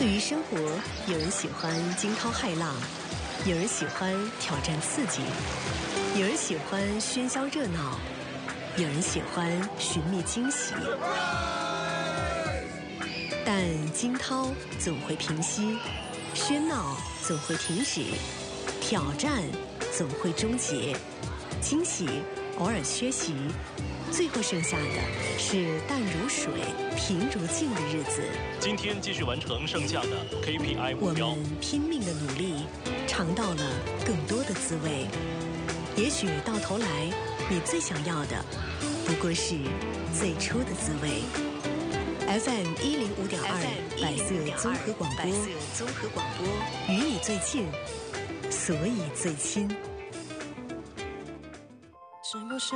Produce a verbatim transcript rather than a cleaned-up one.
对于生活，有人喜欢惊涛骇浪，有人喜欢挑战刺激，有人喜欢喧嚣热闹，有人喜欢寻觅惊喜。但惊涛总会平息，喧闹总会停止，挑战总会终结，惊喜偶尔缺席，最后剩下的是淡如水、平如镜的日子。 今天继续完成剩下的 K P I 目标。 我们拼命的努力，尝到了更多的滋味。也许到头来，你最想要的不过是最初的滋味。F M 一零五点二，百色综合广播，综合广播与你最近，所以最亲。